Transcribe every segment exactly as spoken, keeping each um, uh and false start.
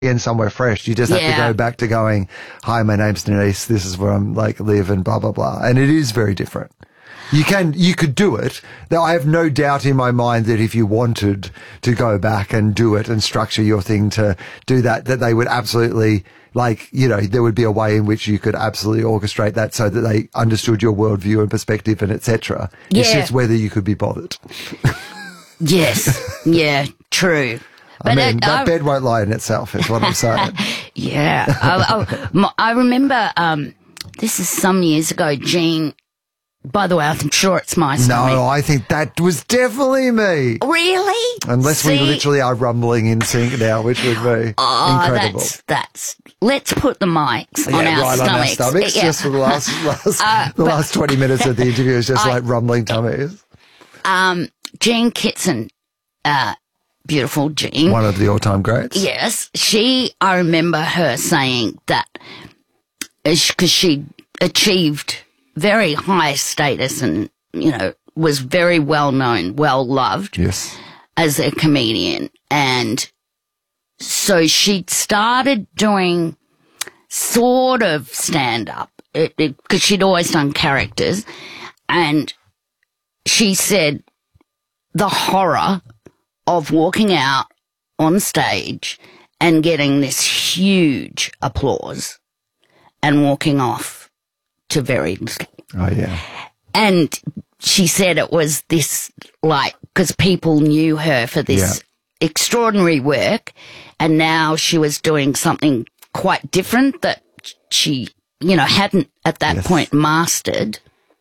again somewhere fresh. You just have Yeah. to go back to going, hi, my name's Denise. This is where I'm like live and blah, blah, blah. And it is very different. You can, you could do it. Now, I have no doubt in my mind that if you wanted to go back and do it and structure your thing to do that, that they would absolutely, like, you know, there would be a way in which you could absolutely orchestrate that so that they understood your worldview and perspective and et cetera. It's Yeah. just whether you could be bothered. Yes. Yeah, true. I But mean, uh, that I- bed won't lie in itself, is what I'm saying. Yeah. I, I, I remember, um, this is some years ago, Jean, by the way, I'm sure it's my stomach. No, I think that was definitely me. Really? Unless See? we literally are rumbling in sync now, which would be Oh, incredible. that's, that's, let's put the mics on yeah, our right stomachs. on our stomachs. Yeah. Just for the last, last Uh, the but- last twenty minutes of the interview is just I- like rumbling tummies. Um, Jean Kitson, uh, beautiful Jean. One of the all-time greats. Yes, she, I remember her saying that because she achieved very high status and, you know, was very well known, well loved Yes. as a comedian. And so she started doing sort of stand up because she'd always done characters. And she said the horror of walking out on stage and getting this huge applause and walking off to very little. Oh, yeah. And she said it was this, like, because people knew her for this extraordinary work, and now she was doing something quite different that she, you know, hadn't at that Yes. point mastered.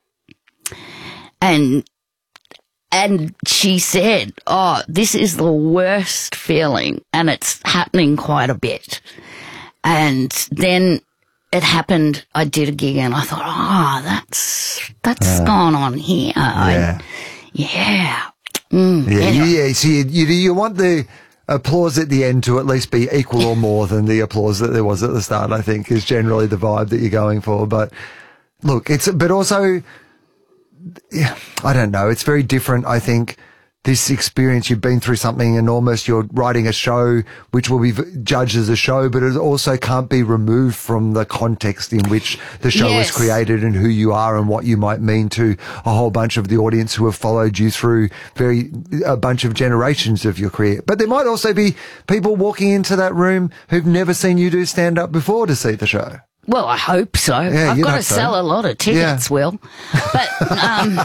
And And she said, oh, this is the worst feeling, and it's happening quite a bit. And then it happened, I did a gig, and I thought, oh, that's that's Uh, gone on here. Yeah. I- yeah. Mm, Yeah, anyway. you, yeah. So you, you, you want the applause at the end to at least be equal or more than the applause that there was at the start, I think, is generally the vibe that you're going for. But look, it's, but also, yeah, I don't know. It's very different, I think. This experience, you've been through something enormous. You're writing a show which will be v- judged as a show, but it also can't be removed from the context in which the show Yes. was created and who you are and what you might mean to a whole bunch of the audience who have followed you through very a bunch of generations of your career. But there might also be people walking into that room who've never seen you do stand up before to see the show. Well, I hope so. Yeah, I've you'd got to hope so. sell a lot of tickets, Yeah. Will. But um,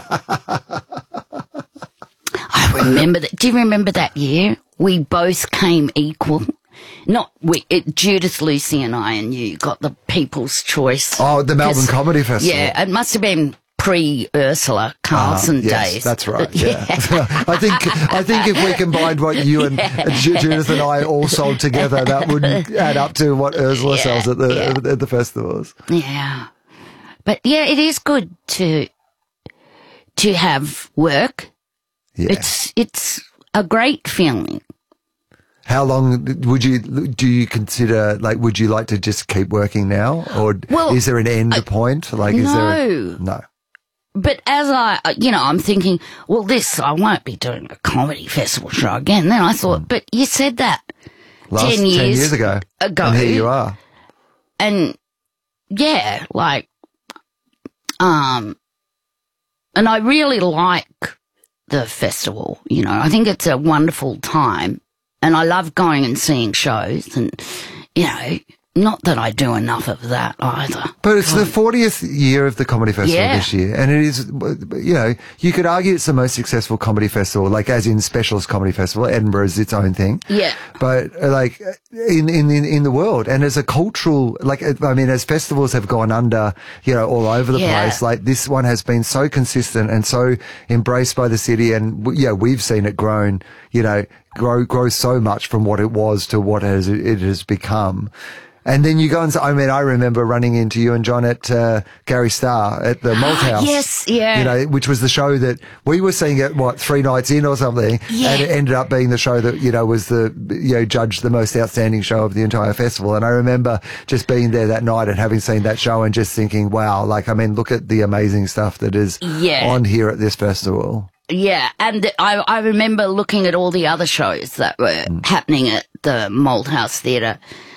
I remember that. Do you remember that year? We both came equal. Not we. It, Judith, Lucy, and I, and you got the People's Choice. Oh, the Melbourne 'Cause- Comedy Festival. Yeah, it must have been pre-Ursula Carlson Uh, yes, days. that's right. Yeah, I think I think if we combined what you and Ju- Judith and I all sold together, that wouldn't add up to what Ursula Yeah, sells at the yeah. at the festivals. Yeah. But yeah, it is good to to have work. Yeah. It's it's a great feeling. How long would you do you consider, like, would you like to just keep working now, or Well, is there an end point? Like, is there a, No. no? But as I, you know, I'm thinking, well, this, I won't be doing a comedy festival show again. Then I thought, but you said that Last ten years ago, ago. and here you are. And yeah, like, um, and I really like the festival, you know, I think it's a wonderful time, and I love going and seeing shows, and, you know, not that I do enough of that either. But it's the fortieth year of the Comedy Festival Yeah. this year, and it is, you know, you could argue it's the most successful comedy festival, like as in Specialist Comedy Festival. Edinburgh is its own thing. Yeah. But uh, like in, in, in, in the world, and as a cultural, like, I mean, as festivals have gone under, you know, all over the Yeah. place, like this one has been so consistent and so embraced by the city. And w- yeah, we've seen it grown, you know, grow, grow so much from what it was to what it has, it has become. And then you go and say, I mean, I remember running into you and John at uh, Gary Starr at the Malthouse. Yes, yeah. You know, which was the show that we were seeing it, what, three nights in or something. Yeah. And it ended up being the show that, you know, was the, you know, judged the most outstanding show of the entire festival. And I remember just being there that night and having seen that show and just thinking, wow, like, I mean, look at the amazing stuff that is Yeah. on here at this festival. Yeah, and I, I remember looking at all the other shows that were mm. happening at the Malthouse Theatre